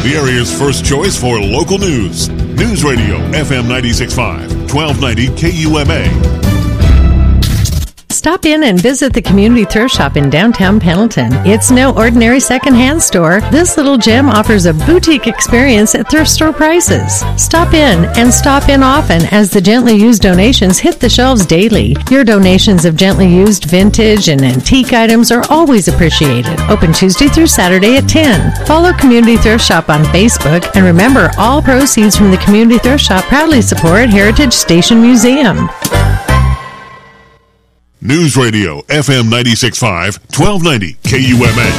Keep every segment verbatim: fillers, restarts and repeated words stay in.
the area's first choice for local news. News Radio F M ninety-six point five, twelve ninety K U M A. Stop in and visit the Community Thrift Shop in downtown Pendleton. It's no ordinary secondhand store. This little gem offers a boutique experience at thrift store prices. Stop in and stop in often as the gently used donations hit the shelves daily. Your donations of gently used vintage and antique items are always appreciated. Open Tuesday through Saturday at ten. Follow Community Thrift Shop on Facebook, and remember, all proceeds from the Community Thrift Shop proudly support Heritage Station Museum. News Radio F M ninety-six point five, twelve ninety K U M A.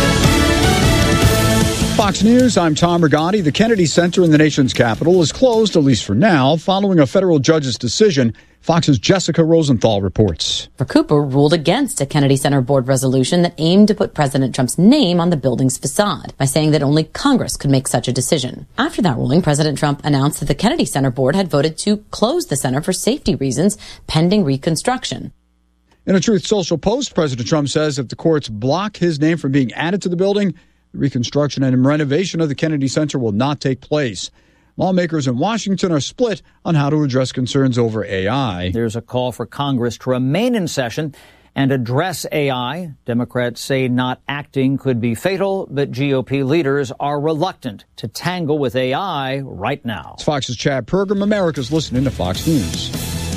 Fox News, I'm Tom Rigotti. The Kennedy Center in the nation's capital is closed, at least for now, following a federal judge's decision. Fox's Jessica Rosenthal reports. Cooper ruled against a Kennedy Center board resolution that aimed to put President Trump's name on the building's facade by saying that only Congress could make such a decision. After that ruling, President Trump announced that the Kennedy Center board had voted to close the center for safety reasons pending reconstruction. In a Truth Social post, President Trump says if the courts block his name from being added to the building, the reconstruction and renovation of the Kennedy Center will not take place. Lawmakers in Washington are split on how to address concerns over A I. There's a call for Congress to remain in session and address A I. Democrats say not acting could be fatal, but G O P leaders are reluctant to tangle with A I right now. It's Fox's Chad Pergram. America's listening to Fox News.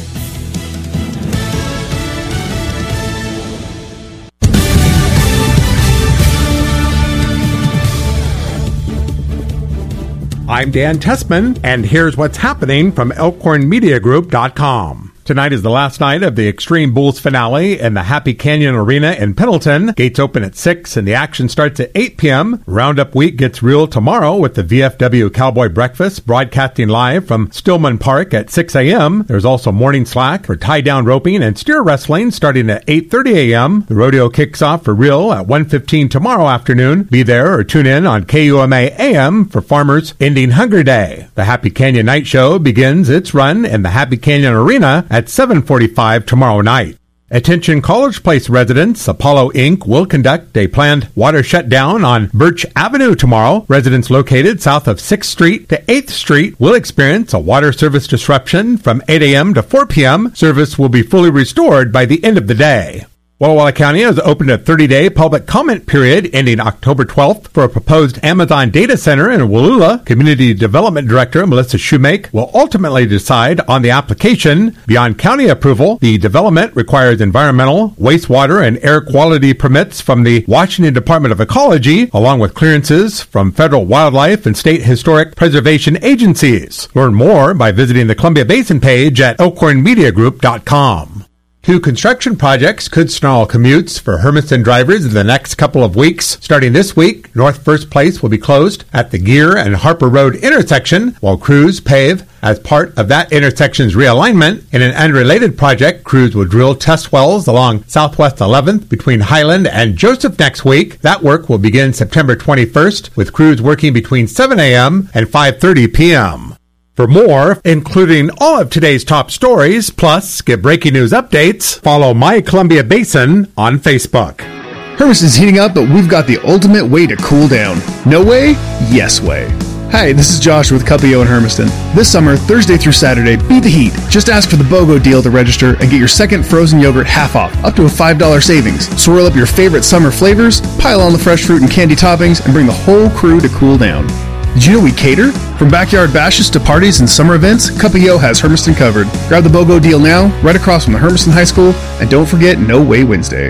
I'm Dan Tessman, and here's what's happening from Elkhorn Media Group dot com. Tonight is the last night of the Extreme Bulls finale in the Happy Canyon Arena in Pendleton. Gates open at six and the action starts at eight p.m. Roundup Week gets real tomorrow with the V F W Cowboy Breakfast broadcasting live from Stillman Park at six a.m. There's also morning slack for tie-down roping and steer wrestling starting at eight thirty a.m. The rodeo kicks off for real at one fifteen tomorrow afternoon. Be there or tune in on K U M A A M for Farmers Ending Hunger Day. The Happy Canyon Night Show begins its run in the Happy Canyon Arena at seven forty-five tomorrow night. Attention College Place residents, Apollo Incorporated will conduct a planned water shutdown on Birch Avenue tomorrow. Residents located south of sixth Street to eighth Street will experience a water service disruption from eight a.m. to four p.m. Service will be fully restored by the end of the day. Walla Walla County has opened a thirty-day public comment period ending October twelfth for a proposed Amazon data center in Wallula. Community Development Director Melissa Shoemake will ultimately decide on the application. Beyond county approval, the development requires environmental, wastewater, and air quality permits from the Washington Department of Ecology, along with clearances from federal wildlife and state historic preservation agencies. Learn more by visiting the Columbia Basin page at Elkhorn Media Group dot com. Two construction projects could snarl commutes for Hermiston drivers in the next couple of weeks. Starting this week, North First Place will be closed at the Gear and Harper Road intersection, while crews pave as part of that intersection's realignment. In an unrelated project, crews will drill test wells along Southwest eleventh between Highland and Joseph next week. That work will begin September twenty-first, with crews working between seven a.m. and five thirty p.m. For more, including all of today's top stories, plus get breaking news updates, follow My Columbia Basin on Facebook. Hermiston's heating up, but we've got the ultimate way to cool down. No way? Yes way. Hi, this is Josh with Cuppio in Hermiston. This summer, Thursday through Saturday, beat the heat. Just ask for the BOGO deal to register and get your second frozen yogurt half off, up to a five dollars savings. Swirl up your favorite summer flavors, pile on the fresh fruit and candy toppings, and bring the whole crew to cool down. Did you know we cater? From backyard bashes to parties and summer events, Cuppio has Hermiston covered. Grab the BOGO deal now, right across from the Hermiston High School, and don't forget No Way Wednesday.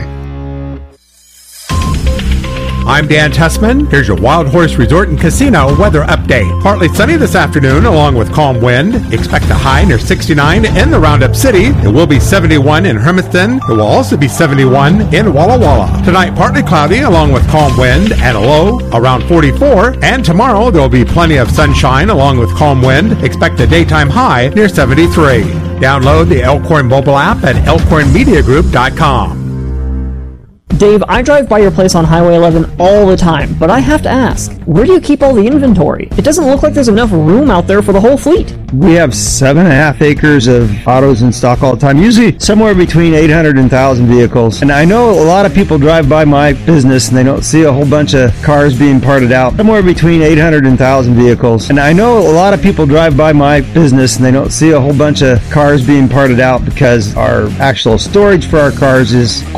I'm Dan Tessman. Here's your Wild Horse Resort and Casino weather update. Partly sunny this afternoon along with calm wind. Expect a high near sixty-nine in the Roundup City. It will be seventy-one in Hermiston. It will also be seventy-one in Walla Walla. Tonight, partly cloudy along with calm wind and a low around forty-four. And tomorrow, there will be plenty of sunshine along with calm wind. Expect a daytime high near seventy-three. Download the Elkhorn mobile app at Elkhorn Media Group dot com. Dave, I drive by your place on Highway eleven all the time, but I have to ask, where do you keep all the inventory? It doesn't look like there's enough room out there for the whole fleet. We have seven and a half acres of autos in stock all the time, usually somewhere between eight hundred and one thousand vehicles. And I know a lot of people drive by my business and they don't see a whole bunch of cars being parted out, somewhere between eight hundred and one thousand vehicles. And I know a lot of people drive by my business and they don't see a whole bunch of cars being parted out because our actual storage for our cars is